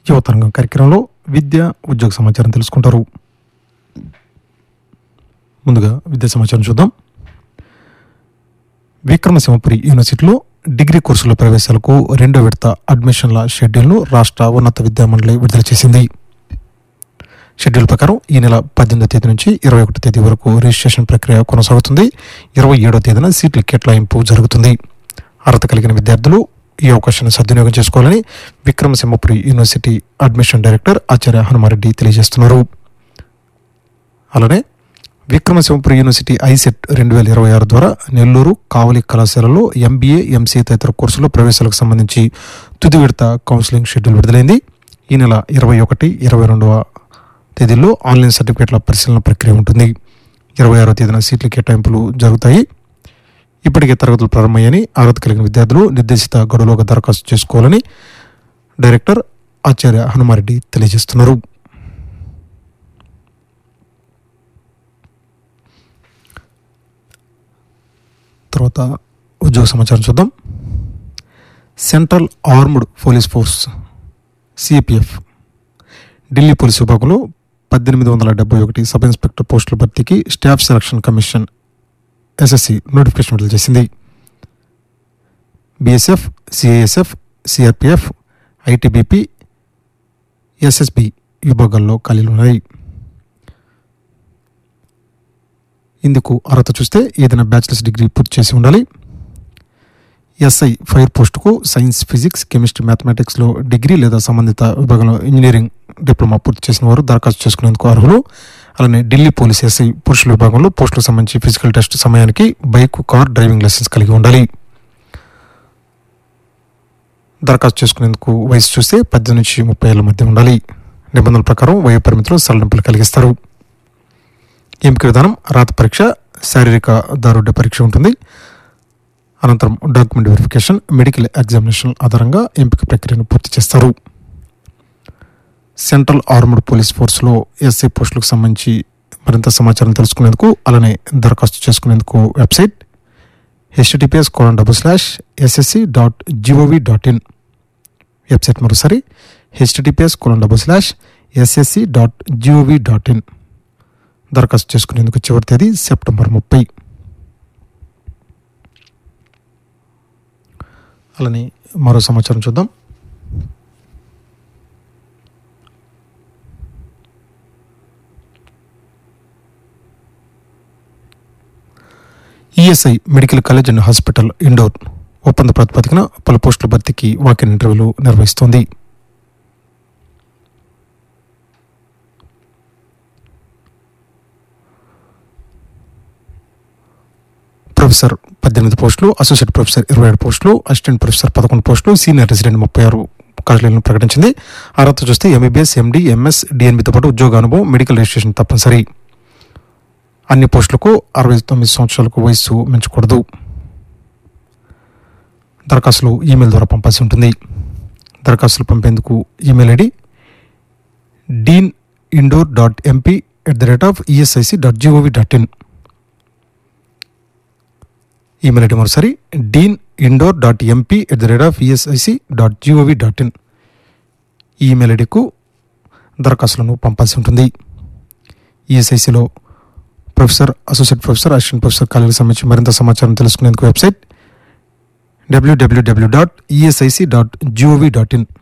యువతరంగం కార్యక్రమంలో విద్య ఉద్యోగ సమాచారం తెలుసుకుంటారు. ముందుగా విద్యా సమాచారం చూద్దాం. విక్రమసింహపురి యూనివర్సిటీలో డిగ్రీ కోర్సుల ప్రవేశాలకు 2వ విడత అడ్మిషన్ల షెడ్యూల్ను రాష్ట్ర ఉన్నత విద్యా మండలి విడుదల చేసింది. షెడ్యూల్ ప్రకారం ఈ నెల 18వ తేదీ నుంచి 21వ తేదీ వరకు రిజిస్ట్రేషన్ ప్రక్రియ కొనసాగుతుంది. 27వ తేదీన సీట్ల కేటాయింపు జరుగుతుంది. అర్హత కలిగిన విద్యార్థులు ఈ అవకాశాన్ని సద్వినియోగం చేసుకోవాలని విక్రమసింహపురి యూనివర్సిటీ అడ్మిషన్ డైరెక్టర్ ఆచార్య హనుమారెడ్డి తెలియజేస్తున్నారు. అలానే విక్రమసింహపురి యూనివర్సిటీ ఐసెట్ 2026 ద్వారా నెల్లూరు, కావలి కళాశాలలో MBA, MCA తదితర కోర్సులో ప్రవేశాలకు సంబంధించి తుది విడత కౌన్సిలింగ్ షెడ్యూల్ విడుదలైంది. ఈ నెల 21, 22వ తేదీల్లో ఆన్లైన్ సర్టిఫికేట్ల పరిశీలన ప్రక్రియ ఉంటుంది. 26వ తేదీన సీట్ల కేటాయింపులు జరుగుతాయి. ఇప్పటికే తరగతులు ప్రారంభమయ్యాయని, అర్హత కలిగిన విద్యార్థులు నిర్దేశిత గడువులోగా దరఖాస్తు చేసుకోవాలని డైరెక్టర్ ఆచార్య హనుమారెడ్డి తెలియజేస్తున్నారు. తర్వాత ఉద్యోగ సమాచారం చూద్దాం. Central armed police force CAPF Delhi police విభాగంలో 1871 సబ్ ఇన్స్పెక్టర్ పోస్టుల భర్తీకి staff selection commission SSC notification విడుదల చేసింది. BSF, CISF, CRPF, ITBP, SSB విభాగాల్లో ఖాళీలు ఉన్నాయి. ఇందుకు అర్హత చూస్తే ఏదైనా బ్యాచిలర్స్ డిగ్రీ పూర్తి చేసి ఉండాలి. SI ఫైర్ పోస్టుకు సైన్స్, ఫిజిక్స్, కెమిస్ట్రీ, మ్యాథమెటిక్స్లో డిగ్రీ లేదా సంబంధిత విభాగంలో ఇంజనీరింగ్ డిప్లొమా పూర్తి చేసిన వారు దరఖాస్తు చేసుకునేందుకు అర్హులు. అలానే ఢిల్లీ పోలీస్ SI పురుషుల విభాగంలో పోస్టులకు సంబంధించి ఫిజికల్ టెస్ట్ సమయానికి బైక్, కార్ డ్రైవింగ్ లైసెన్స్ కలిగి ఉండాలి. దరఖాస్తు చేసుకునేందుకు వయసు చూస్తే 18 నుంచి 30 ఏళ్ల మధ్య ఉండాలి. నిబంధనల ప్రకారం వయో పరిమితిలో సడలింపులు కలిగిస్తారు. ఎంపిక విధానం రాత పరీక్ష, శారీరక దారుఢ్య పరీక్ష ఉంటుంది. అనంతరం డాక్యుమెంట్ వెరిఫికేషన్, మెడికల్ ఎగ్జామినేషన్ ఆధారంగా ఎంపిక ప్రక్రియను పూర్తి చేస్తారు. సెంట్రల్ ఆర్మ్డ్ పోలీస్ ఫోర్స్లో SI పోస్టులకు సంబంధించి మరింత సమాచారం తెలుసుకునేందుకు, అలానే దరఖాస్తు చేసుకునేందుకు వెబ్సైట్ https://ssc.gov.in. వెబ్సైట్ మరోసారి https://ssc.gov.in. దరఖాస్తు చేసుకునేందుకు చివరి తేదీ సెప్టెంబర్ 30. అలానే మరో సమాచారం చూద్దాం. ESI medical college and hospital indoor ఒప్పంద ప్రాతిపదికన పలు పోస్టుల భర్తీకి వాకిన్ ఇంటర్వ్యూలు నిర్వహిస్తోంది. ప్రొఫెసర్ 18 పోస్టులు, అసోసియేట్ ప్రొఫెసర్ 27 పోస్టులు, అసిస్టెంట్ ప్రొఫెసర్ 11 పోస్టులు, సీనియర్ రెసిడెంట్ 36 ఖాళీలను ప్రకటించింది. అర్హత చూస్తే MBBS, MD, MS, DNBతో పాటు ఉద్యోగ అనుభవం, మెడికల్ రిజిస్ట్రేషన్ తప్పనిసరి. అన్ని పోస్టులకు 69 సంవత్సరాలకు వయస్సు మించకూడదు. దరఖాస్తులు ఈమెయిల్ ద్వారా పంపాల్సి ఉంటుంది. దరఖాస్తులు పంపేందుకు email ID deanindoor.mp@esic.gov.in. Email ID మరోసారి deanindoor.mp@esic.gov.in. ఈ ఈమెయిల్ ఐడికు దరఖాస్తులను పంపాల్సి ఉంటుంది. ESICలో professor, associate professor, assistant professor ఖాళీలకు సంబంధించి మరింత సమాచారం తెలుసుకునేందుకు వెబ్సైట్ www.esic.gov.in.